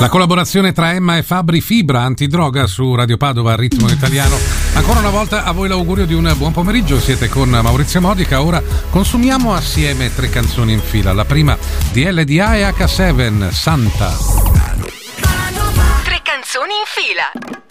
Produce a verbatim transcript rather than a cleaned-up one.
La collaborazione tra Emma e Fabri, Fibra antidroga su Radio Padova, ritmo italiano. Ancora una volta a voi l'augurio di un buon pomeriggio, siete con Maurizio Modica. Ora consumiamo assieme tre canzoni in fila. La prima di L D A e H sette, Santa. Tre canzoni in fila.